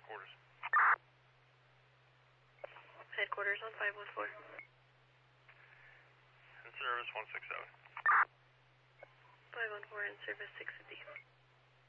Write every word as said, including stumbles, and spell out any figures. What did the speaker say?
headquarters. Headquarters on five one four. In service one six seven. five one four in service six fifty.